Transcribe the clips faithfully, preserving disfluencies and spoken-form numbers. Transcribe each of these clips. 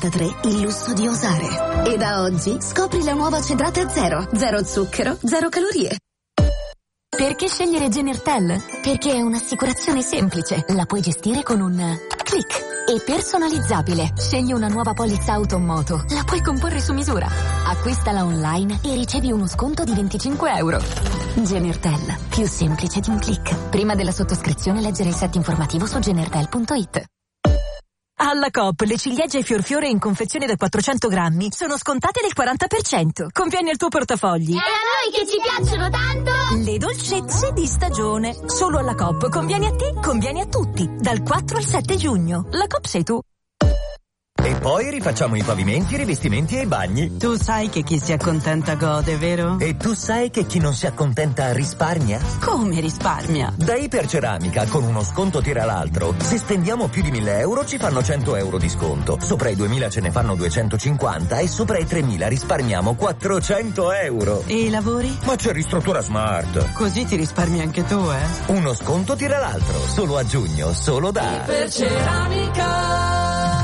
novantatré il lusso di osare. E da oggi scopri la nuova Cedrata Zero. Zero zucchero, zero calorie. Perché scegliere Genertel? Perché è un'assicurazione semplice. La puoi gestire con un click. E personalizzabile. Scegli una nuova polizza auto o moto. La puoi comporre su misura. Acquistala online e ricevi uno sconto di venticinque euro. Genertel. Più semplice di un click. Prima della sottoscrizione leggere il set informativo su genertel punto it. Alla Coop le ciliegie e fiorfiore in confezione da quattrocento grammi sono scontate del quaranta per cento. Conviene al tuo portafogli. E a noi che ci piacciono tanto! Le dolcezze di stagione. Solo alla Coop. Conviene a te, conviene a tutti. Dal quattro al sette giugno. La Coop sei tu. E poi rifacciamo i pavimenti, i rivestimenti e i bagni. Tu sai che chi si accontenta gode, vero? E tu sai che chi non si accontenta risparmia? Come risparmia? Da Iperceramica, con uno sconto tira l'altro. Se spendiamo più di mille euro ci fanno cento euro di sconto. Sopra i duemila ce ne fanno duecentocinquanta e sopra i tremila risparmiamo quattrocento euro. E i lavori? Ma c'è Ristruttura Smart. Così ti risparmi anche tu, eh? Uno sconto tira l'altro. Solo a giugno, solo da Iperceramica.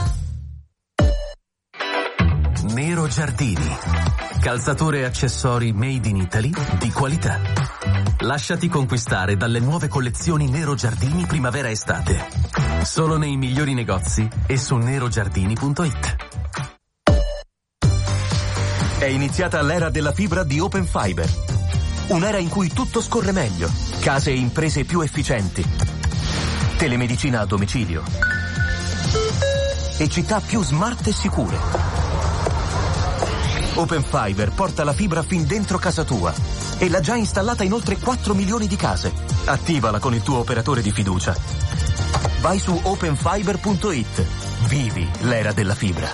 Nero Giardini. Calzature e accessori made in Italy di qualità. Lasciati conquistare dalle nuove collezioni Nero Giardini primavera-estate. Solo nei migliori negozi e su nerogiardini punto it. È iniziata l'era della fibra di Open Fiber. Un'era in cui tutto scorre meglio. Case e imprese più efficienti. Telemedicina a domicilio. E città più smart e sicure. Open Fiber porta la fibra fin dentro casa tua e l'ha già installata in oltre quattro milioni di case. Attivala con il tuo operatore di fiducia. Vai su open fiber punto it. Vivi l'era della fibra.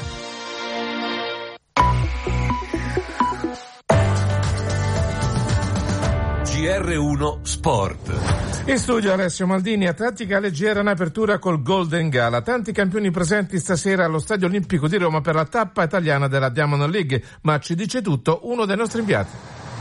G R uno Sport. In studio Alessio Maldini, atletica leggera in apertura col Golden Gala. Tanti campioni presenti stasera allo Stadio Olimpico di Roma per la tappa italiana della Diamond League, ma ci dice tutto uno dei nostri inviati.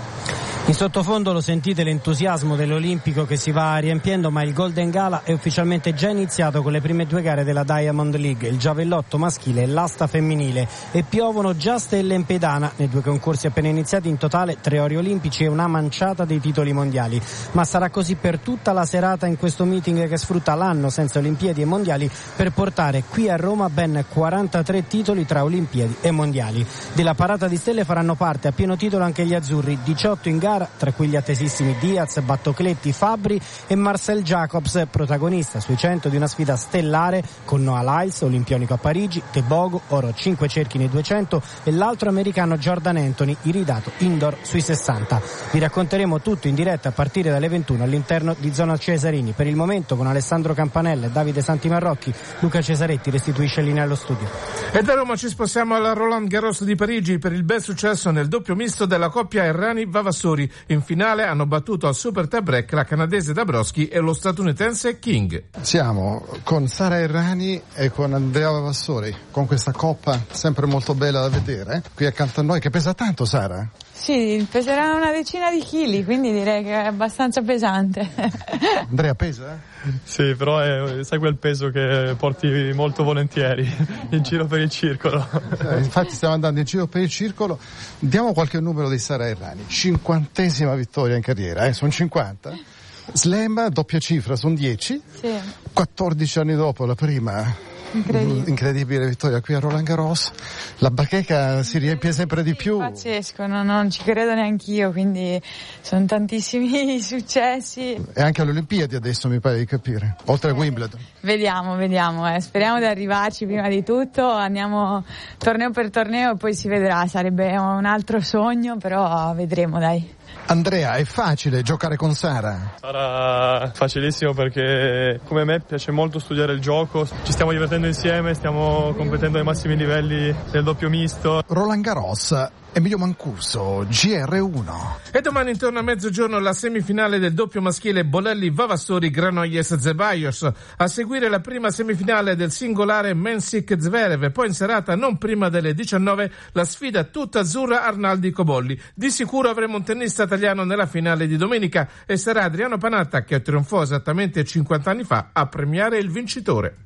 In sottofondo lo sentite l'entusiasmo dell'Olimpico che si va riempiendo, ma il Golden Gala è ufficialmente già iniziato con le prime due gare della Diamond League, il giavellotto maschile e l'asta femminile, e piovono già stelle in pedana nei due concorsi appena iniziati. In totale tre ori olimpici e una manciata dei titoli mondiali, ma sarà così per tutta la serata in questo meeting che sfrutta l'anno senza Olimpiadi e mondiali per portare qui a Roma ben quarantatré titoli tra Olimpiadi e mondiali. Della parata di stelle faranno parte a pieno titolo anche gli azzurri, diciotto in gara, tra cui gli attesissimi Diaz, Battocletti, Fabbri e Marcel Jacobs, protagonista sui cento di una sfida stellare con Noah Lyles, olimpionico a Parigi, Tebogo, oro a cinque cerchi nei duecento, e l'altro americano Jordan Anthony, iridato indoor sui sessanta. Vi racconteremo tutto in diretta a partire dalle ventuno all'interno di Zona Cesarini. Per il momento con Alessandro Campanella e Davide Santimarrocchi, Luca Cesaretti restituisce linea allo studio. E da Roma ci spostiamo alla Roland Garros di Parigi per il bel successo nel doppio misto della coppia Errani-Vavassori. In finale hanno battuto al super tie break la canadese Dabrowski e lo statunitense King. Siamo con Sara Errani e con Andrea Vavassori, con questa coppa sempre molto bella da vedere qui accanto a noi, che pesa tanto, Sara? Sì, peserà una decina di chili, quindi direi che è abbastanza pesante. Andrea, pesa? Sì, però è, sai quel peso che porti molto volentieri in giro per il circolo. Eh, infatti stiamo andando in giro per il circolo. Diamo qualche numero di Sara Errani. cinquantesima vittoria in carriera, eh? Sono cinquanta. Slam, doppia cifra, sono dieci. Sì. quattordici anni dopo la prima incredibile, incredibile vittoria qui a Roland Garros. La bacheca si riempie sempre di più. Pazzesco, no, non ci credo neanch'io, quindi sono tantissimi successi. E anche alle Olimpiadi adesso mi pare di capire, oltre a Wimbledon. Vediamo, vediamo, eh. Speriamo di arrivarci prima di tutto, andiamo torneo per torneo e poi si vedrà, sarebbe un altro sogno, però vedremo, dai. Andrea, è facile giocare con Sara? Sarà facilissimo perché come me piace molto studiare il gioco, ci stiamo divertendo insieme, stiamo competendo ai massimi livelli del doppio misto. Roland Garros, Emilio Mancuso, G R uno. E domani intorno a mezzogiorno la semifinale del doppio maschile Bolelli-Vavassori Granollers-Zeballos. A seguire la prima semifinale del singolare Mensik-Zverev, poi in serata non prima delle diciannove la sfida tutta azzurra Arnaldi-Cobolli. Di sicuro avremo un tennista italiano nella finale di domenica e sarà Adriano Panatta, che trionfò esattamente cinquanta anni fa, a premiare il vincitore.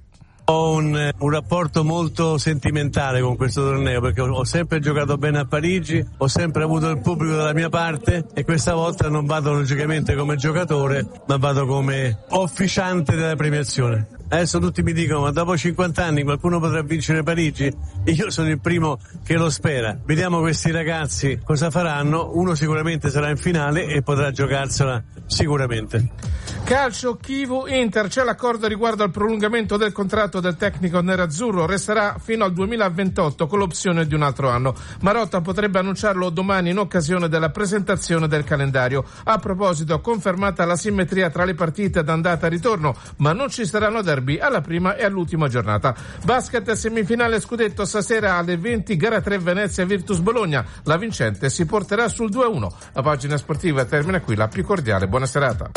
Ho un, un rapporto molto sentimentale con questo torneo perché ho, ho sempre giocato bene a Parigi, ho sempre avuto il pubblico dalla mia parte e questa volta non vado logicamente come giocatore ma vado come officiante della premiazione. Adesso tutti mi dicono ma dopo cinquanta anni qualcuno potrà vincere Parigi? Io sono il primo che lo spera. Vediamo questi ragazzi cosa faranno, uno sicuramente sarà in finale e potrà giocarsela sicuramente. Calcio, Kivu, Inter, c'è l'accordo riguardo al prolungamento del contratto del tecnico nerazzurro, resterà fino al duemilaventotto con l'opzione di un altro anno. Marotta potrebbe annunciarlo domani in occasione della presentazione del calendario. A proposito, confermata la simmetria tra le partite d'andata e ritorno, ma non ci saranno derby alla prima e all'ultima giornata. Basket, semifinale scudetto stasera alle venti, gara tre Venezia Virtus Bologna. La vincente si porterà sul due a uno. La pagina sportiva termina qui, la più cordiale buona serata.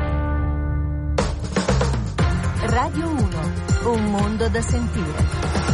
Radio uno, un mondo da sentire.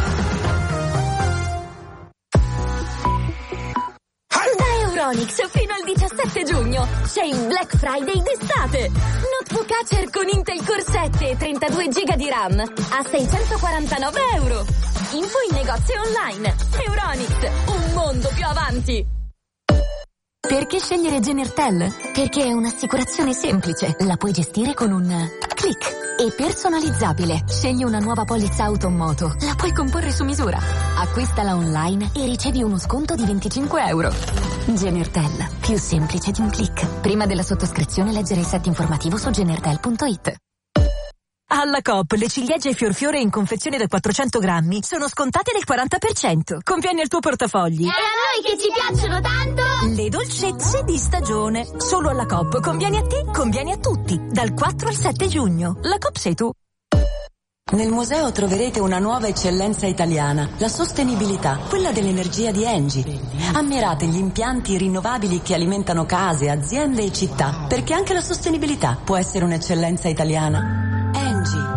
Da Euronics fino al diciassette giugno c'è il Black Friday d'estate. Notebook Acer con Intel Core sette e trentadue giga di RAM a seicentoquarantanove euro. Info in negozio online. Euronics, un mondo più avanti. Perché scegliere Genertel? Perché è un'assicurazione semplice, la puoi gestire con un click. E personalizzabile. Scegli una nuova polizza auto o moto. La puoi comporre su misura. Acquistala online e ricevi uno sconto di venticinque euro. Genertel, più semplice di un click. Prima della sottoscrizione leggere il set informativo su genertel punto it. Alla Coop le ciliegie fiorfiore in confezione da quattrocento grammi sono scontate del quaranta per cento. Conviene al tuo portafogli. E a noi che ci piacciono tanto! Le dolcezze di stagione. Solo alla Coop. Conviene a te, conviene a tutti. Dal quattro al sette giugno. La Coop sei tu. Nel museo troverete una nuova eccellenza italiana, la sostenibilità, quella dell'energia di Engie. Ammirate gli impianti rinnovabili che alimentano case, aziende e città, perché anche la sostenibilità può essere un'eccellenza italiana. Engie.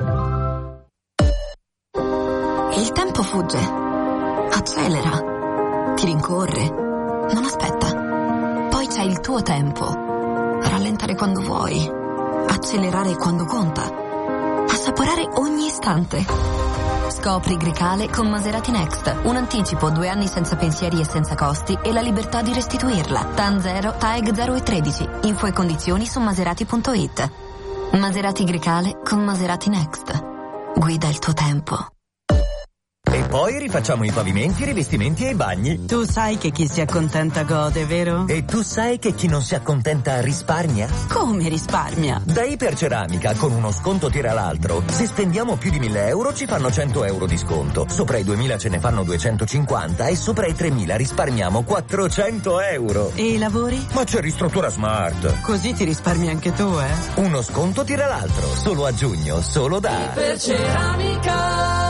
Il tempo fugge, accelera, ti rincorre, non aspetta. Poi c'è il tuo tempo, rallentare quando vuoi, accelerare quando conta, assaporare ogni istante. Scopri Grecale con Maserati Next, un anticipo, due anni senza pensieri e senza costi e la libertà di restituirla. T A N zero, T A E G zero e tredici, info e condizioni su maserati punto it. Maserati Grecale con Maserati Next. Guida il tuo tempo. E poi rifacciamo i pavimenti, i rivestimenti e i bagni. Tu sai che chi si accontenta gode, vero? E tu sai che chi non si accontenta risparmia? Come risparmia? Da Iperceramica, con uno sconto tira l'altro. Se spendiamo più di mille euro ci fanno cento euro di sconto. Sopra i duemila ce ne fanno duecentocinquanta e sopra i tremila risparmiamo quattrocento euro. E i lavori? Ma c'è Ristruttura Smart. Così ti risparmi anche tu, eh? Uno sconto tira l'altro. Solo a giugno, solo da Iperceramica.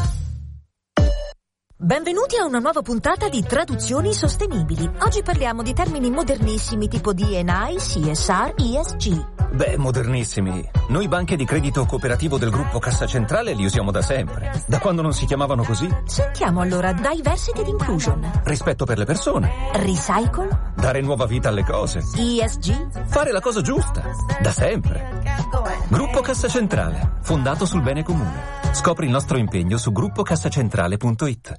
Benvenuti a una nuova puntata di Traduzioni Sostenibili. Oggi parliamo di termini modernissimi tipo D and I, C S R, E S G. Beh, modernissimi. Noi banche di credito cooperativo del gruppo Cassa Centrale li usiamo da sempre. Da quando non si chiamavano così? Sentiamo allora Diversity and Inclusion. Rispetto per le persone. Recycle. Dare nuova vita alle cose. E S G. Fare la cosa giusta. Da sempre. Gruppo Cassa Centrale. Fondato sul bene comune. Scopri il nostro impegno su gruppo cassacentrale punto it.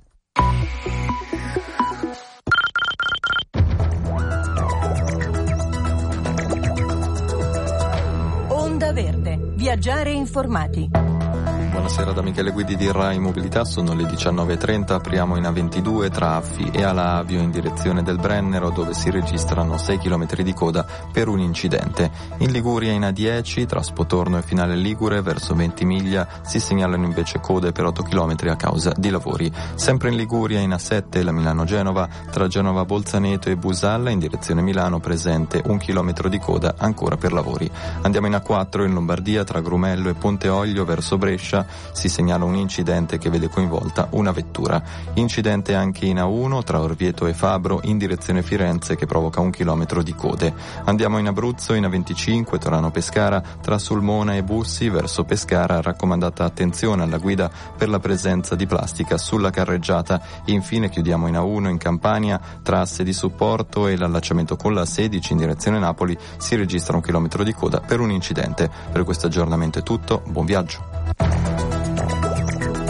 Onda Verde. Viaggiare informati. Buonasera da Michele Guidi di Rai Mobilità, sono le diciannove e trenta, apriamo in A ventidue tra Affi e Alavio in direzione del Brennero dove si registrano sei chilometri di coda per un incidente. In Liguria in A dieci tra Spotorno e Finale Ligure verso Ventimiglia si segnalano invece code per otto chilometri a causa di lavori. Sempre in Liguria in A sette la Milano-Genova tra Genova Bolzaneto e Busalla in direzione Milano presente un chilometro di coda ancora per lavori. Andiamo in A quattro in Lombardia tra Grumello e Ponte Olio verso Brescia si segnala un incidente che vede coinvolta una vettura. Incidente anche in A uno tra Orvieto e Fabro in direzione Firenze che provoca un chilometro di code. Andiamo in Abruzzo in A venticinque Torano Pescara tra Sulmona e Bussi verso Pescara, raccomandata attenzione alla guida per la presenza di plastica sulla carreggiata. Infine chiudiamo in A uno in Campania tra Asse di Supporto e l'allacciamento con la sedici in direzione Napoli si registra un chilometro di coda per un incidente. Per questo aggiornamento è tutto, buon viaggio.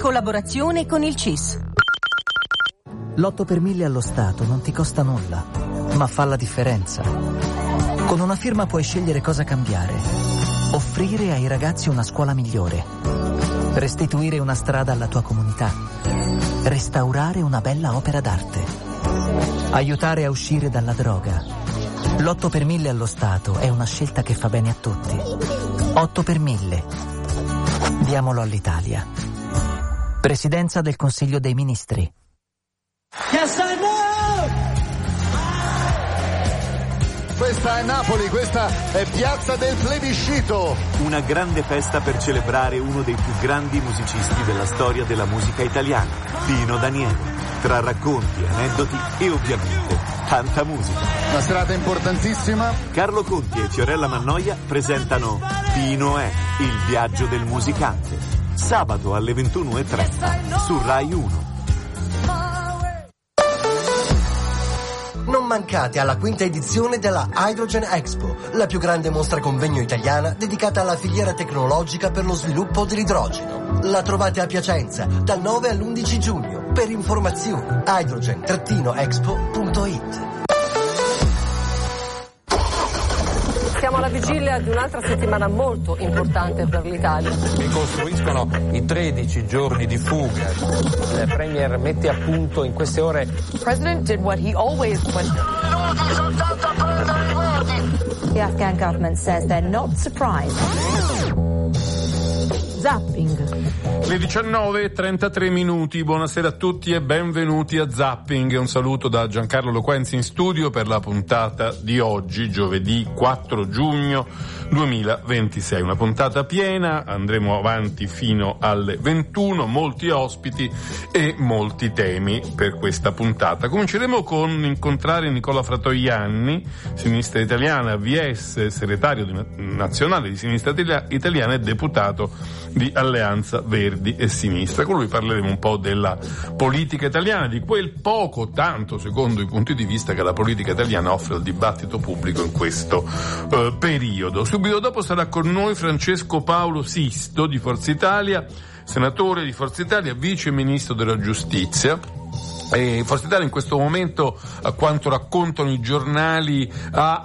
collaborazione con il C I S. L'otto per mille allo Stato non ti costa nulla, ma fa la differenza. Con una firma puoi scegliere cosa cambiare. Offrire ai ragazzi una scuola migliore. Restituire una strada alla tua comunità. Restaurare una bella opera d'arte. Aiutare a uscire dalla droga. L'otto per mille allo Stato è una scelta che fa bene a tutti. otto per mille. Diamolo all'Italia. Presidenza del Consiglio dei Ministri. Yes, I know! Questa è Napoli, questa è Piazza del Plebiscito. Una grande festa per celebrare uno dei più grandi musicisti della storia della musica italiana, Pino Daniele. Tra racconti, aneddoti e ovviamente tanta musica. Una serata importantissima. Carlo Conti e Fiorella Mannoia presentano Pino è il viaggio del musicante. Sabato alle ventuno e trenta su Rai uno. Non mancate alla quinta edizione della Hydrogen Expo, la più grande mostra convegno italiana dedicata alla filiera tecnologica per lo sviluppo dell'idrogeno. La trovate a Piacenza dal nove all'undici giugno. Per informazioni hydrogen expo punto it. Siamo alla vigilia di un'altra settimana molto importante per l'Italia. Mi costruiscono i tredici giorni di fuga. Il Premier mette a punto in queste ore. The President did what he always went. The Afghan government says they're not surprised. Zapping. Le diciannove e trentatré minuti, buonasera a tutti e benvenuti a Zapping. Un saluto da Giancarlo Loquenzi in studio per la puntata di oggi, giovedì quattro giugno duemilaventisei. Una puntata piena, andremo avanti fino alle ventuno, molti ospiti e molti temi per questa puntata. Cominceremo con incontrare Nicola Fratoianni, Sinistra Italiana, V S, segretario nazionale di Sinistra Italiana e deputato di Alleanza Verdi e Sinistra. Con lui parleremo un po' della politica italiana, di quel poco, tanto secondo i punti di vista che la politica italiana offre al dibattito pubblico in questo eh, periodo. Subito dopo sarà con noi Francesco Paolo Sisto di Forza Italia, senatore di Forza Italia, vice ministro della giustizia. E Forza Italia in questo momento, a quanto raccontano i giornali, ha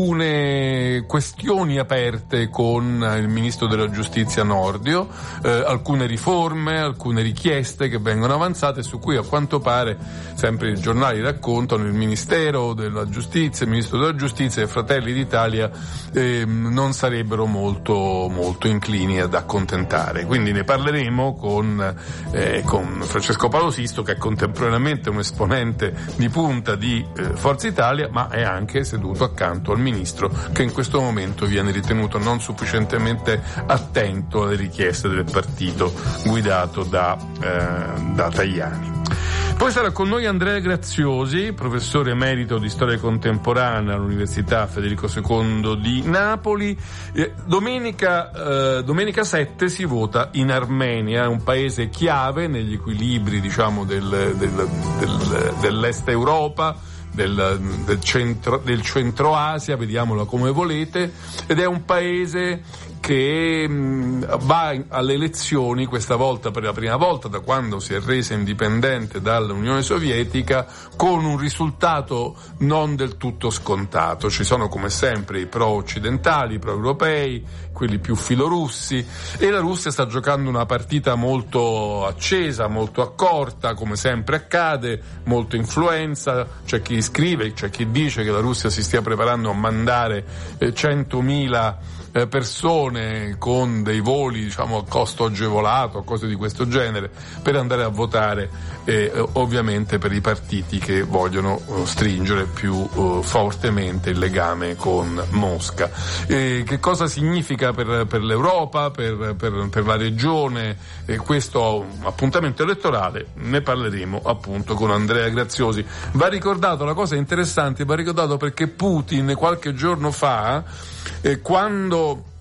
alcune questioni aperte con il ministro della giustizia Nordio, eh, alcune riforme, alcune richieste che vengono avanzate su cui a quanto pare, sempre i giornali raccontano, il Ministero della Giustizia, il Ministro della Giustizia e Fratelli d'Italia eh, non sarebbero molto, molto inclini ad accontentare. Quindi ne parleremo con, eh, con Francesco Paolo Sisto, che è contemporaneamente un esponente di punta di eh, Forza Italia, ma è anche seduto accanto al ministro, che in questo momento viene ritenuto non sufficientemente attento alle richieste del partito guidato da, eh, da Tajani. Poi sarà con noi Andrea Graziosi, professore emerito di storia contemporanea all'Università Federico secondo di Napoli. Eh, domenica, eh, domenica sette si vota in Armenia, un paese chiave negli equilibri, diciamo, del, del, del, dell'est Europa, del, del centro, del centro Asia, vediamola come volete, ed è un paese che mh, va alle elezioni questa volta per la prima volta da quando si è resa indipendente dall'Unione Sovietica, con un risultato non del tutto scontato. Ci sono come sempre i pro-occidentali, i pro-europei, quelli più filorussi, e la Russia sta giocando una partita molto accesa, molto accorta, come sempre accade, molto influenza. C'è chi scrive, c'è chi dice che la Russia si stia preparando a mandare eh, centomila persone con dei voli, diciamo, a costo agevolato, cose di questo genere, per andare a votare, eh, ovviamente per i partiti che vogliono uh, stringere più uh, fortemente il legame con Mosca. Eh, che cosa significa per, per l'Europa, per, per, per la regione eh, questo appuntamento elettorale? Ne parleremo appunto con Andrea Graziosi. Va ricordato, la cosa interessante, va ricordato perché Putin qualche giorno fa, Eh, quando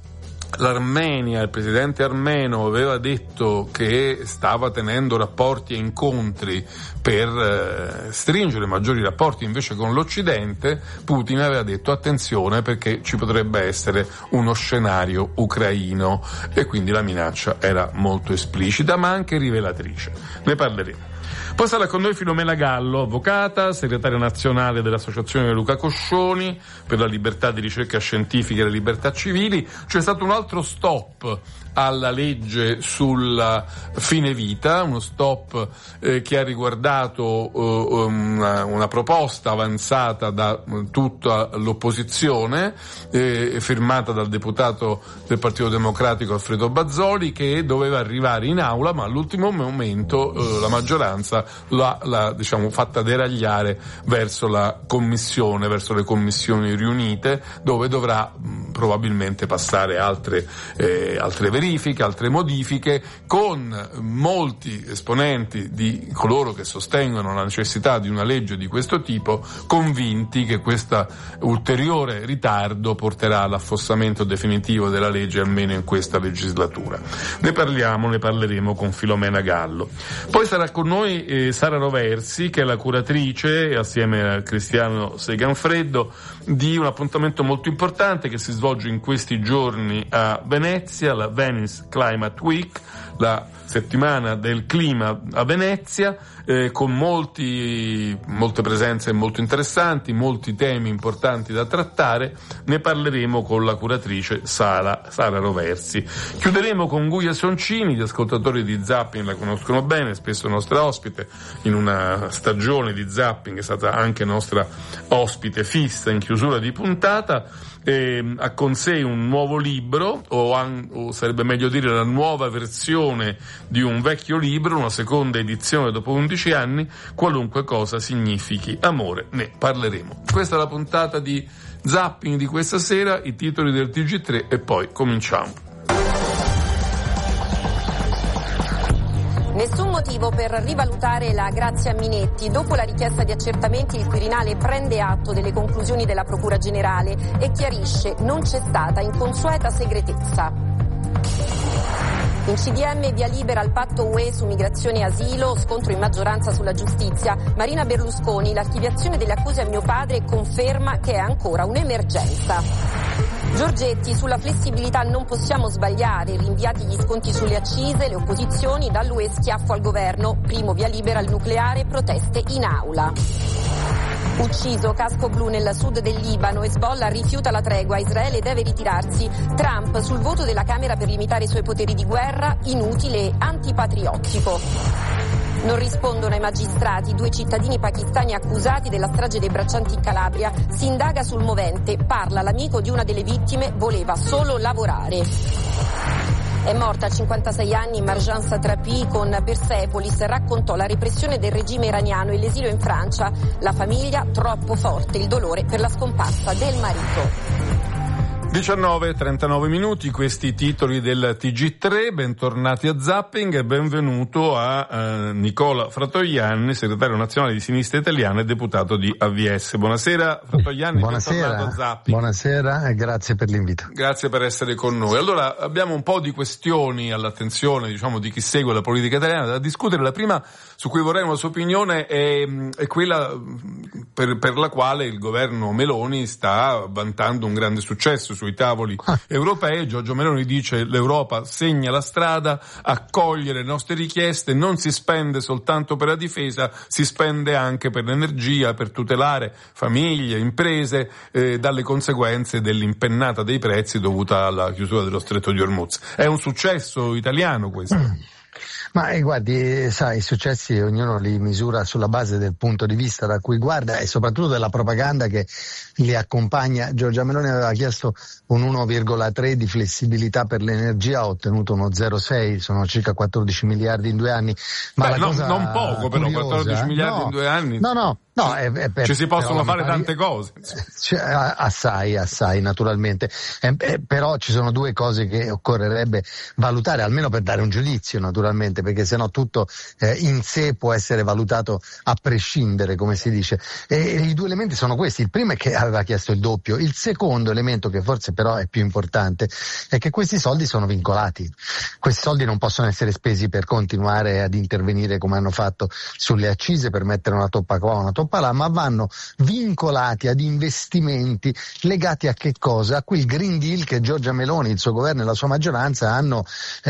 l'Armenia, il presidente armeno aveva detto che stava tenendo rapporti e incontri per eh, stringere maggiori rapporti invece con l'Occidente, Putin aveva detto attenzione perché ci potrebbe essere uno scenario ucraino, e quindi la minaccia era molto esplicita ma anche rivelatrice. Ne parleremo. Poi sarà con noi Filomena Gallo, avvocata, segretaria nazionale dell'Associazione Luca Coscioni per la libertà di ricerca scientifica e le libertà civili. C'è stato un altro stop alla legge sulla fine vita, uno stop eh, che ha riguardato eh, una, una proposta avanzata da tutta l'opposizione, eh, firmata dal deputato del Partito Democratico Alfredo Bazzoli, che doveva arrivare in aula, ma all'ultimo momento eh, la maggioranza l'ha, l'ha diciamo, fatta deragliare verso la commissione, verso le commissioni riunite, dove dovrà mh, probabilmente passare altre, eh, altre verifiche, altre modifiche, con molti esponenti di coloro che sostengono la necessità di una legge di questo tipo convinti che questo ulteriore ritardo porterà all'affossamento definitivo della legge almeno in questa legislatura. Ne parliamo, ne parleremo con Filomena Gallo. Poi sarà con noi eh, Sara Roversi, che è la curatrice, assieme a Cristiano Seganfreddo, di un appuntamento molto importante che si svolge in questi giorni a Venezia, la Venice Climate Week, la settimana del clima a Venezia, eh, con molti, molte presenze molto interessanti, molti temi importanti da trattare. Ne parleremo con la curatrice Sara, Sara Roversi. Chiuderemo con Guia Soncini, gli ascoltatori di Zapping la conoscono bene, spesso nostra ospite in una stagione di Zapping, è stata anche nostra ospite fissa in chiusura di puntata. Eh, ha con sé un nuovo libro, o, an- o sarebbe meglio dire la nuova versione di un vecchio libro, una seconda edizione dopo undici anni, Qualunque cosa significhi amore. Ne parleremo. Questa è la puntata di Zapping di questa sera, i titoli del T G tre e poi cominciamo. Nessun motivo per rivalutare la Grazia Minetti. Dopo la richiesta di accertamenti, il Quirinale prende atto delle conclusioni della Procura Generale e chiarisce: non c'è stata inconsueta segretezza. In C D M via libera al patto U E su migrazione e asilo, scontro in maggioranza sulla giustizia. Marina Berlusconi, l'archiviazione delle accuse a mio padre conferma che è ancora un'emergenza. Giorgetti, sulla flessibilità non possiamo sbagliare, rinviati gli sconti sulle accise, le opposizioni, dall'U E schiaffo al governo, primo via libera al nucleare, proteste in aula. Ucciso, casco blu nel sud del Libano, Hezbollah rifiuta la tregua, Israele deve ritirarsi. Trump, sul voto della Camera per limitare i suoi poteri di guerra, inutile e antipatriottico. Non rispondono ai magistrati, due cittadini pakistani accusati della strage dei braccianti in Calabria. Si indaga sul movente, parla l'amico di una delle vittime, voleva solo lavorare. È morta a cinquantasei anni Marjan Satrapi con Persepolis, raccontò la repressione del regime iraniano e l'esilio in Francia. La famiglia troppo forte, il dolore per la scomparsa del marito. diciannove e trentanove minuti, questi titoli del T G tre, bentornati a Zapping e benvenuto a eh, Nicola Fratoianni, segretario nazionale di Sinistra Italiana e deputato di A V S. Buonasera Fratoianni, buonasera, bentornato a Zapping. Buonasera e grazie per l'invito. Grazie per essere con noi. Allora, abbiamo un po' di questioni all'attenzione, diciamo, di chi segue la politica italiana da discutere. La prima su cui vorrei una sua opinione è, è quella per, per la quale il governo Meloni sta vantando un grande successo sui tavoli ah. europei. Giorgio Meloni dice: l'Europa segna la strada, accoglie le nostre richieste, non si spende soltanto per la difesa, si spende anche per l'energia, per tutelare famiglie, imprese eh, dalle conseguenze dell'impennata dei prezzi dovuta alla chiusura dello Stretto di Hormuz. È un successo italiano questo? Mm. Ma eh, guardi, sai, i successi ognuno li misura sulla base del punto di vista da cui guarda e soprattutto della propaganda che li accompagna. Giorgia Meloni aveva chiesto un uno virgola tre di flessibilità per l'energia, ha ottenuto uno zero virgola sei, sono circa quattordici miliardi in due anni. Ma Beh, la no, cosa non poco però, curiosa, quattordici miliardi no, in due anni. No, no. No, è, è per, ci si possono fare pari... tante cose. Cioè, assai, assai, naturalmente. Eh, eh, però ci sono due cose che occorrerebbe valutare, almeno per dare un giudizio, naturalmente. naturalmente, perché sennò tutto eh, in sé può essere valutato a prescindere, come si dice. E, e i due elementi sono questi: il primo è che aveva chiesto il doppio, il secondo elemento, che forse però è più importante, è che questi soldi sono vincolati. Questi soldi non possono essere spesi per continuare ad intervenire come hanno fatto sulle accise, per mettere una toppa qua, una toppa là, ma vanno vincolati ad investimenti legati a che cosa? A quel Green Deal che Giorgia Meloni, il suo governo e la sua maggioranza hanno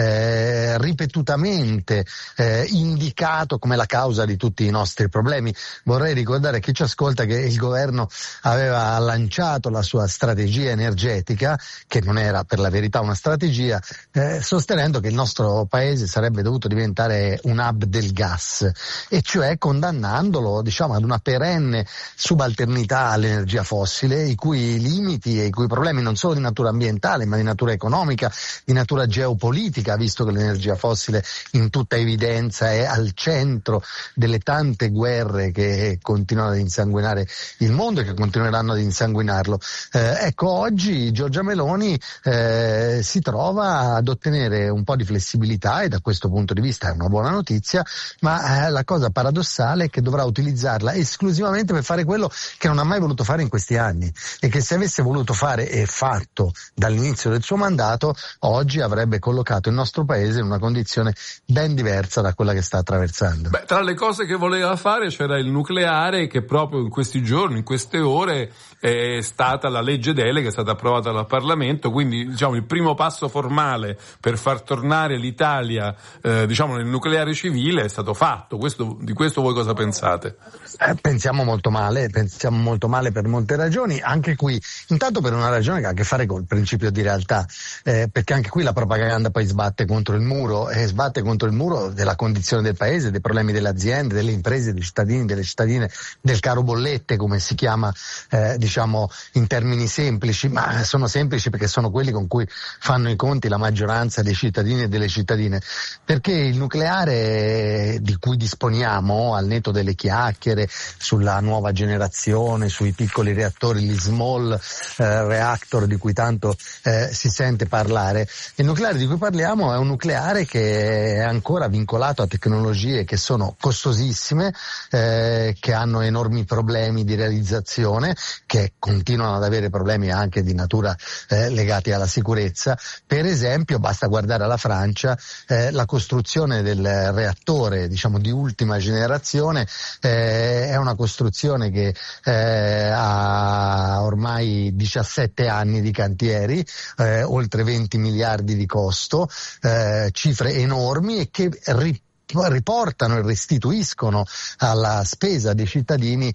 eh, ripetutamente eh, indicato come la causa di tutti i nostri problemi. Vorrei ricordare a chi ci ascolta che il governo aveva lanciato la sua strategia energetica, che non era per la verità una strategia, eh, sostenendo che il nostro paese sarebbe dovuto diventare un hub del gas, e cioè condannandolo, diciamo, ad una perenne subalternità all'energia fossile, i cui limiti e i cui problemi non solo di natura ambientale ma di natura economica, di natura geopolitica, visto che l'energia fossile in tutta evidenza è al centro delle tante guerre che continuano ad insanguinare il mondo e che continueranno ad insanguinarlo. Eh, ecco, oggi Giorgia Meloni eh, si trova ad ottenere un po' di flessibilità, e da questo punto di vista è una buona notizia, ma eh, la cosa paradossale è che dovrà utilizzarla esclusivamente per fare quello che non ha mai voluto fare in questi anni, e che se avesse voluto fare e fatto dall'inizio del suo mandato, oggi avrebbe collocato il nostro paese in una condizione ben diversa da quella che sta attraversando. Beh, tra le cose che voleva fare c'era il nucleare, che proprio in questi giorni, in queste ore, è stata la legge delega, è stata approvata dal Parlamento, quindi diciamo il primo passo formale per far tornare l'Italia eh, diciamo nel nucleare civile è stato fatto. Questo, di questo voi cosa pensate? Eh, pensiamo molto male, pensiamo molto male per molte ragioni, anche qui, intanto per una ragione che ha a che fare col principio di realtà, eh, perché anche qui la propaganda poi sbatte contro il muro, e sbatte contro il muro della condizione del paese, dei problemi delle aziende, delle imprese, dei cittadini, delle cittadine, del caro bollette, come si chiama eh, diciamo in termini semplici, ma sono semplici perché sono quelli con cui fanno i conti la maggioranza dei cittadini e delle cittadine, perché il nucleare di cui disponiamo, al netto delle chiacchiere sulla nuova generazione, sui piccoli reattori, gli small eh, reactor di cui tanto eh, si sente parlare, il nucleare di cui parliamo è un nucleare che è ancora vincolato a tecnologie che sono costosissime, eh, che hanno enormi problemi di realizzazione, che continuano ad avere problemi anche di natura eh, legati alla sicurezza. Per esempio, basta guardare alla Francia, eh, la costruzione del reattore, diciamo di ultima generazione, eh, è una costruzione che eh, ha ormai diciassette anni di cantieri, eh, oltre venti miliardi di costo, eh, cifre enormi, e che ri- riportano e restituiscono alla spesa dei cittadini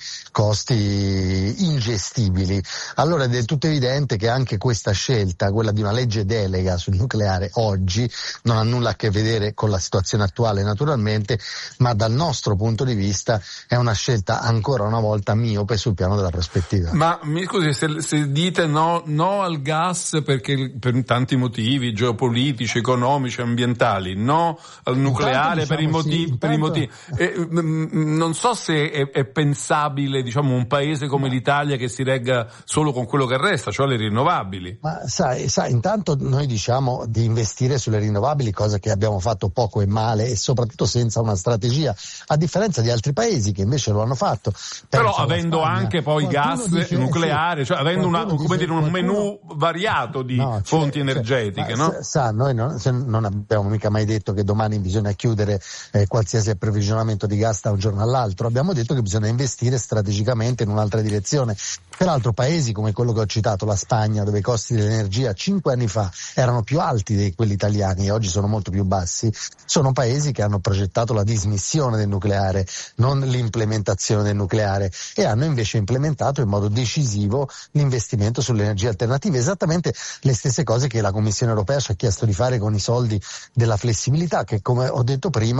costi ingestibili. Allora è del tutto evidente che anche questa scelta, quella di una legge delega sul nucleare oggi, non ha nulla a che vedere con la situazione attuale naturalmente, ma dal nostro punto di vista è una scelta ancora una volta miope sul piano della prospettiva. Ma mi scusi, se, se dite no, no al gas perché per tanti motivi geopolitici, economici, ambientali, no al nucleare per i motivi, sì, per i motivi. Eh, non so se è, è pensabile, diciamo, un paese come l'Italia che si regga solo con quello che resta, cioè le rinnovabili. Ma sai, sai, intanto noi diciamo di investire sulle rinnovabili, cosa che abbiamo fatto poco e male, e soprattutto senza una strategia, a differenza di altri paesi che invece lo hanno fatto. Però avendo Spagna, anche poi gas dice, nucleare, sì, cioè avendo una, dice, come dire, un menù variato di no, fonti cioè, energetiche, cioè, no? Sa, noi non, non abbiamo mica mai detto che domani bisogna chiudere eh, qualsiasi approvvigionamento di gas da un giorno all'altro. Abbiamo detto che bisogna investire strategicamente in un'altra direzione. Peraltro paesi come quello che ho citato, la Spagna, dove i costi dell'energia cinque anni fa erano più alti di quelli italiani e oggi sono molto più bassi, sono paesi che hanno progettato la dismissione del nucleare, non l'implementazione del nucleare, e hanno invece implementato in modo decisivo l'investimento sulle energie alternative, esattamente le stesse cose che la Commissione europea ci ha chiesto di fare con i soldi della flessibilità, che come ho detto prima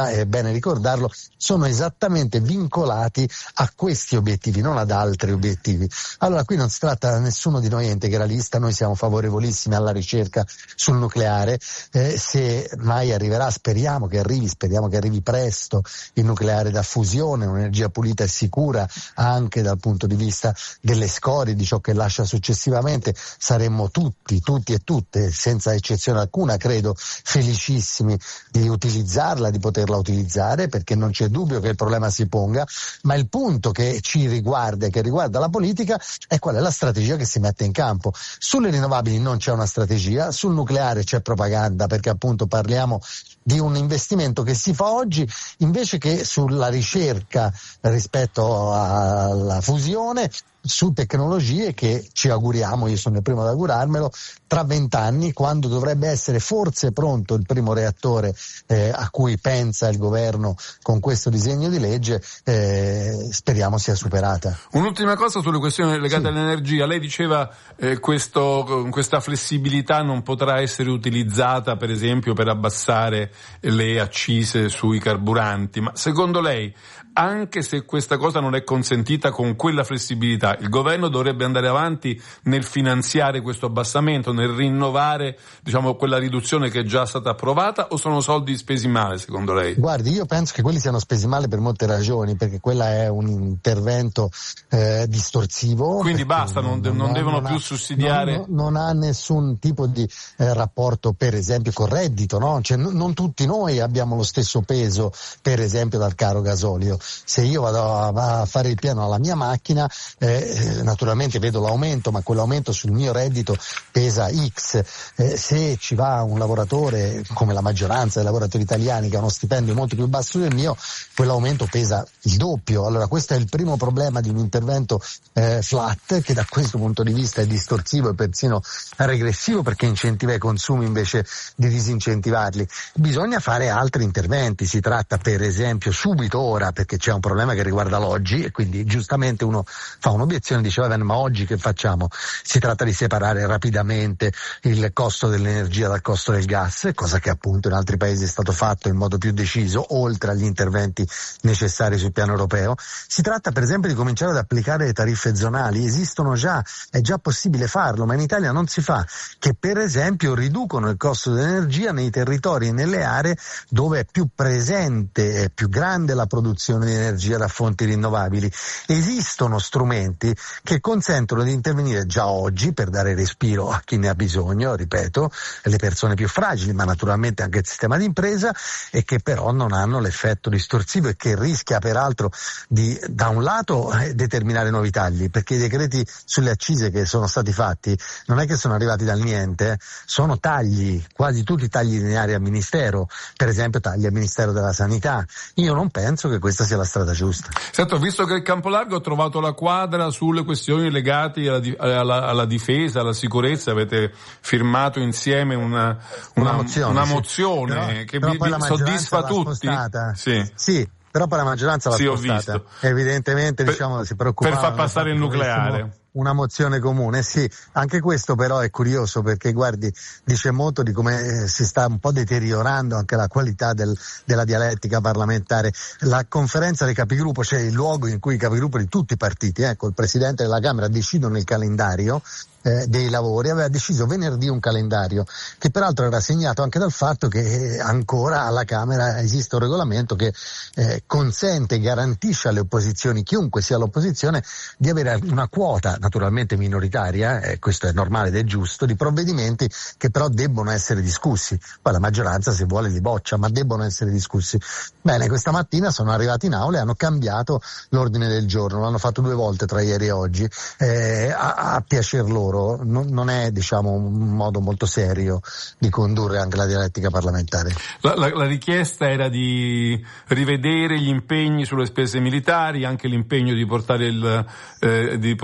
prima, è bene ricordarlo, sono esattamente vincolati a questi obiettivi, non ad altri obiettivi. Allora qui non si tratta, nessuno di noi è integralista, noi siamo favorevolissimi alla ricerca sul nucleare, eh, se mai arriverà, speriamo che arrivi, speriamo che arrivi presto il nucleare da fusione, un'energia pulita e sicura anche dal punto di vista delle scorie, di ciò che lascia successivamente, saremmo tutti, tutti e tutte, senza eccezione alcuna, credo, felicissimi di utilizzarla, di poterla utilizzare, perché non c'è dubbio che il problema si ponga, ma il punto che ci riguarda e che riguarda la politica è qual è la strategia che si mette in campo. Sulle rinnovabili non c'è una strategia, sul nucleare c'è propaganda, perché appunto parliamo di un investimento che si fa oggi invece che sulla ricerca rispetto alla fusione, su tecnologie che ci auguriamo, io sono il primo ad augurarmelo, tra vent'anni, quando dovrebbe essere forse pronto il primo reattore eh, a cui pensa il governo con questo disegno di legge, eh, speriamo sia superata. Un'ultima cosa sulle questioni legate sì. all'energia. Lei diceva eh, questo, questa flessibilità non potrà essere utilizzata per esempio per abbassare le accise sui carburanti, ma secondo lei, anche se questa cosa non è consentita con quella flessibilità, il governo dovrebbe andare avanti nel finanziare questo abbassamento, nel rinnovare, diciamo, quella riduzione che è già stata approvata, o sono soldi spesi male secondo lei? Guardi, io penso che quelli siano spesi male per molte ragioni, perché quella è un intervento eh, distorsivo. Quindi basta, non, non, non devono non più ha, sussidiare. Non, non ha nessun tipo di eh, rapporto, per esempio, col reddito, no? Cioè, n- non tutti noi abbiamo lo stesso peso, per esempio, dal caro gasolio. Se io vado a, a fare il pieno alla mia macchina, eh, naturalmente vedo l'aumento, ma quell'aumento sul mio reddito pesa X. Eh, se ci va un lavoratore, come la maggioranza dei lavoratori italiani, che ha uno stipendio molto più basso del mio, quell'aumento pesa il doppio. Allora questo è il primo problema di un intervento eh, flat, che da questo punto di vista è distorsivo e persino regressivo, perché incentiva i consumi invece di disincentivarli. Bisogna fare altri interventi, si tratta per esempio subito ora, perché c'è un problema che riguarda l'oggi, e quindi giustamente uno fa un'obiezione e dice va bene, ma oggi che facciamo? Si tratta di separare rapidamente il costo dell'energia dal costo del gas, cosa che appunto in altri paesi è stato fatto in modo più deciso, oltre agli interventi necessari sul piano europeo. Si tratta per esempio di cominciare ad applicare le tariffe zonali, esistono già, è già possibile farlo, ma in Italia non si fa, che per esempio riducono il costo dell'energia nei territori e nelle aree dove è più presente, è più grande la produzione di energia da fonti rinnovabili. Esistono strumenti che consentono di intervenire già oggi per dare respiro a chi ne ha bisogno, ripeto, le persone più fragili, ma naturalmente anche il sistema di impresa, e che però non hanno l'effetto distorsivo e che rischia peraltro di, da un lato, eh, determinare nuovi tagli, perché i decreti sulle accise che sono stati fatti non è che sono arrivati dal niente, eh, sono tagli, quasi tutti tagli lineari al Ministero, per esempio tagli al Ministero della Sanità. Io non penso che questa sia la strada giusta. Certo, visto che il Campolargo ha trovato la quadra sulle questioni legate alla, alla, alla difesa, alla sicurezza, avete firmato insieme una, una, una mozione, una sì. mozione però, che però vi, vi soddisfa tutti? Sì. sì, però poi la maggioranza l'ha sì, spostata. Evidentemente per, diciamo si preoccupava per far passare il nucleare. Una mozione comune, sì, anche questo però è curioso, perché guardi, dice molto di come si sta un po' deteriorando anche la qualità del, della dialettica parlamentare. La conferenza dei capigruppo, cioè il luogo in cui i capigruppo di tutti i partiti, ecco, il Presidente della Camera decidono il calendario eh, dei lavori, aveva deciso venerdì un calendario che peraltro era segnato anche dal fatto che ancora alla Camera esiste un regolamento che eh, consente e garantisce alle opposizioni, chiunque sia l'opposizione, di avere una quota naturalmente minoritaria, e eh, questo è normale ed è giusto, di provvedimenti che però debbono essere discussi. Poi la maggioranza, se vuole, li boccia, ma debbono essere discussi. Bene, questa mattina sono arrivati in aula e hanno cambiato l'ordine del giorno, l'hanno fatto due volte tra ieri e oggi, eh, a, a piacer loro. Non, non è, diciamo, un modo molto serio di condurre anche la dialettica parlamentare. La, la, la richiesta era di rivedere gli impegni sulle spese militari, anche l'impegno di portare, il, eh, di portare le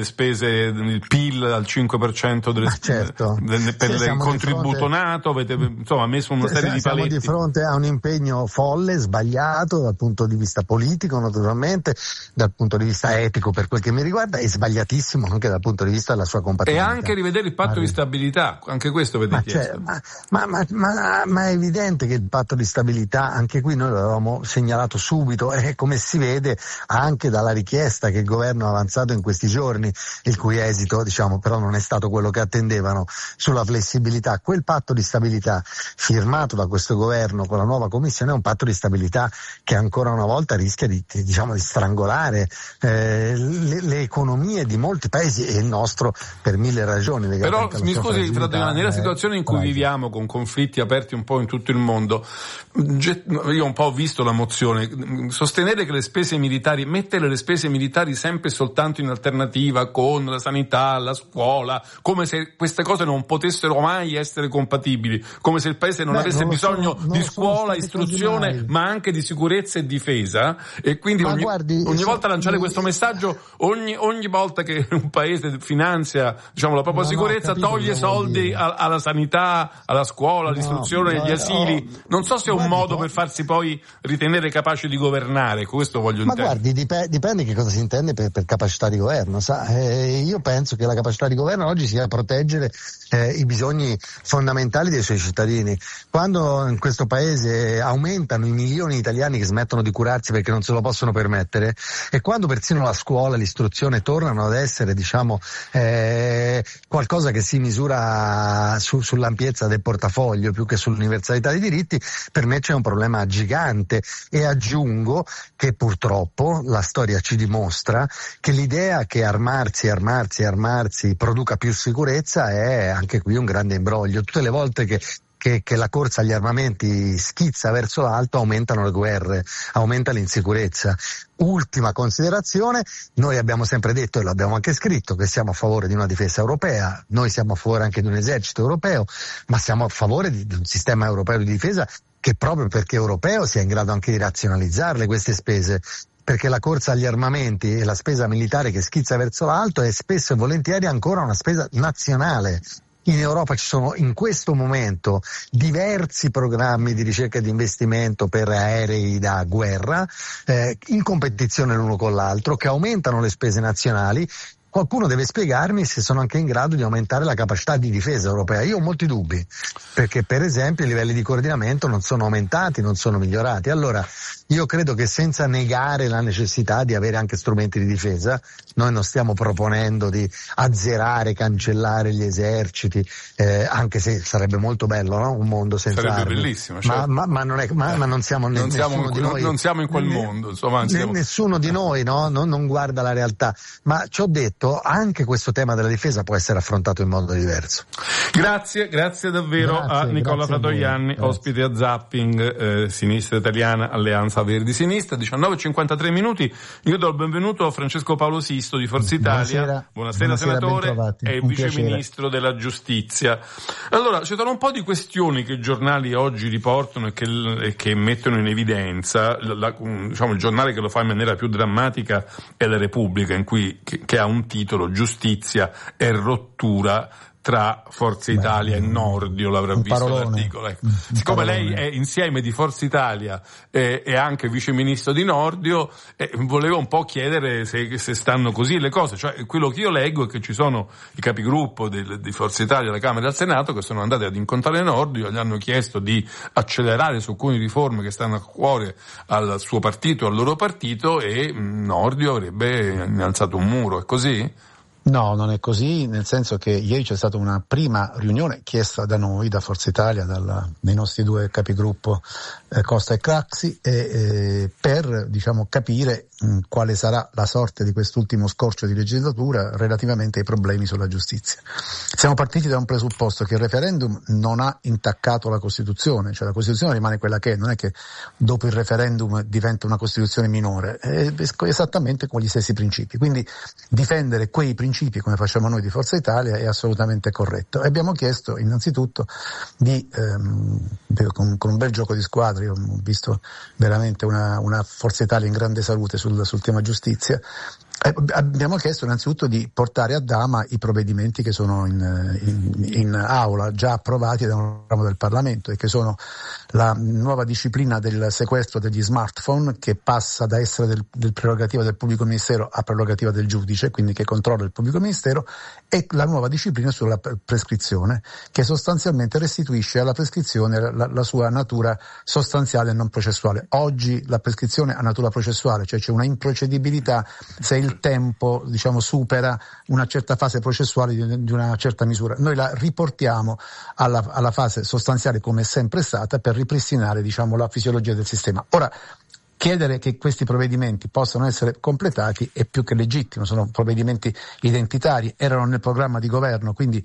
spese, il P I L al cinque per cento delle spese, certo. per sì, il contributo fronte... NATO, avete insomma messo una serie sì, di paletti. Siamo di fronte a un impegno folle, sbagliato dal punto di vista politico naturalmente, dal punto di vista etico per quel che mi riguarda, e sbagliatissimo anche dal punto di vista della sua compatibilità. E anche rivedere il patto ma... di stabilità, anche questo avete ma chiesto. Ma, ma, ma, ma, ma è evidente che il patto di stabilità, anche qui noi l'avevamo segnalato subito, e come si vede anche dalla richiesta che il governo ha avanzato in questi giorni, il cui esito diciamo però non è stato quello che attendevano sulla flessibilità. Quel patto di stabilità firmato da questo governo con la nuova commissione è un patto di stabilità che ancora una volta rischia di, diciamo, di strangolare eh, le, le economie di molti paesi, e il nostro per mille ragioni. Però mi scusi Fratello, nella situazione in cui eh, viviamo, con conflitti aperti un po' in tutto il mondo, io un po' ho visto la mozione, sostenere che le spese militari, mettere le spese militari sempre soltanto in alternativa con la sanità, la scuola, come se queste cose non potessero mai essere compatibili, come se il paese non Beh, avesse non bisogno sono, di scuola, istruzione, ma anche di sicurezza e difesa, e quindi ogni, guardi, ogni so, volta lanciare io, questo messaggio, ogni, ogni volta che un paese finanzia diciamo la propria no, sicurezza, no, toglie soldi a, alla sanità, alla scuola, all'istruzione, no, agli asili, no, non so se è un guardi, modo per farsi poi ritenere capace di governare, questo voglio ma intendere. Guardi, dipende, dipende che cosa si intende per, per capacità di governo, sa? Eh, io penso che la capacità di governo oggi sia proteggere eh, i bisogni fondamentali dei suoi cittadini. Quando in questo paese aumentano i milioni di italiani che smettono di curarsi perché non se lo possono permettere, e quando persino la scuola, l'istruzione tornano ad essere diciamo eh, qualcosa che si misura su, sull'ampiezza del portafoglio più che sull'universalità dei diritti, per me c'è un problema gigante. E aggiungo che purtroppo la storia ci dimostra che l'idea che armarsi, armarsi, armarsi produca più sicurezza è anche qui un grande imbroglio. Tutte le volte che Che, che la corsa agli armamenti schizza verso l'alto, aumentano le guerre, aumenta l'insicurezza. Ultima considerazione, noi abbiamo sempre detto, e l'abbiamo anche scritto, che siamo a favore di una difesa europea, noi siamo a favore anche di un esercito europeo, ma siamo a favore di, di un sistema europeo di difesa che, proprio perché europeo, sia in grado anche di razionalizzarle queste spese, perché la corsa agli armamenti e la spesa militare che schizza verso l'alto è spesso e volentieri ancora una spesa nazionale. In Europa ci sono in questo momento diversi programmi di ricerca e di investimento per aerei da guerra, eh, in competizione l'uno con l'altro, che aumentano le spese nazionali. Qualcuno deve spiegarmi se sono anche in grado di aumentare la capacità di difesa europea. Io ho molti dubbi, perché per esempio i livelli di coordinamento non sono aumentati, non sono migliorati. Allora io credo che, senza negare la necessità di avere anche strumenti di difesa, noi non stiamo proponendo di azzerare, cancellare gli eserciti, eh, anche se sarebbe molto bello, no? Un mondo senza sarebbe armi. Bellissimo, certo. ma, ma, ma, non è, ma, ma non siamo, non ne, siamo nessuno in, di noi. Non siamo in quel ne, mondo, insomma. Ne, siamo... Nessuno di noi no? non, non guarda la realtà, ma ci ho detto, anche questo tema della difesa può essere affrontato in modo diverso. Grazie, grazie davvero grazie, a Nicola Fratoianni, a ospite a Zapping, eh, Sinistra Italiana, Alleanza Verdi Sinistra. diciannove e cinquantatré minuti. Io do il benvenuto a Francesco Paolo Sisto di Forza Italia. Buonasera, buonasera, buonasera senatore e un vice piacere. ministro della giustizia. Allora, ci sono un po' di questioni che i giornali oggi riportano e che, e che mettono in evidenza. La, la, diciamo, il giornale che lo fa in maniera più drammatica è La Repubblica, in cui che, che ha un titolo: Giustizia e rottura tra Forza Italia Beh, e Nordio, l'avrà visto parolone. L'articolo. Ecco. Siccome lei è insieme di Forza Italia e, e anche vice ministro di Nordio, eh, volevo un po' chiedere se, se stanno così le cose. Cioè, quello che io leggo è che ci sono i capigruppo del, di Forza Italia alla Camera e al Senato che sono andati ad incontrare Nordio, gli hanno chiesto di accelerare su alcune riforme che stanno a cuore al suo partito, al loro partito, e Nordio avrebbe innalzato un muro. È così? No, non è così, nel senso che ieri c'è stata una prima riunione chiesta da noi, da Forza Italia, dalla, dai nostri due capigruppo eh, Costa e Craxi, e, eh, per diciamo capire mh, quale sarà la sorte di quest'ultimo scorcio di legislatura relativamente ai problemi sulla giustizia. Siamo partiti da un presupposto che il referendum non ha intaccato la Costituzione, cioè la Costituzione rimane quella che è, non è che dopo il referendum diventa una Costituzione minore, è esattamente con gli stessi principi. Quindi difendere quei principi, come facciamo noi di Forza Italia, è assolutamente corretto. E abbiamo chiesto innanzitutto di ehm, con, con un bel gioco di squadre, io ho visto veramente una, una Forza Italia in grande salute sul, sul tema giustizia, Eh, abbiamo chiesto innanzitutto di portare a dama i provvedimenti che sono in, in, in aula, già approvati da un ramo del Parlamento, e che sono la nuova disciplina del sequestro degli smartphone, che passa da essere del, del prerogativa del pubblico ministero a prerogativa del giudice, quindi che controlla il pubblico ministero, e la nuova disciplina sulla prescrizione, che sostanzialmente restituisce alla prescrizione la, la sua natura sostanziale e non processuale. Oggi la prescrizione ha natura processuale, cioè c'è una improcedibilità se il tempo, diciamo, supera una certa fase processuale di, di una certa misura. Noi la riportiamo alla, alla fase sostanziale come è sempre stata, per ripristinare, diciamo, la fisiologia del sistema. Ora, chiedere che questi provvedimenti possano essere completati è più che legittimo, sono provvedimenti identitari, erano nel programma di governo, quindi